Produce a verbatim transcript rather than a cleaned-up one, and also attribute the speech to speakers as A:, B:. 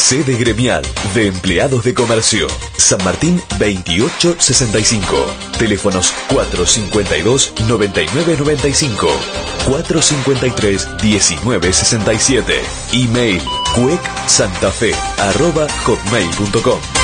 A: Sede gremial de empleados de comercio. San Martín veintiocho sesenta y cinco. Teléfonos cuatro cincuenta y dos, noventa y nueve noventa y cinco. cuatro cincuenta y tres, diecinueve sesenta y siete. Email cuec santafe arroba hotmail punto com.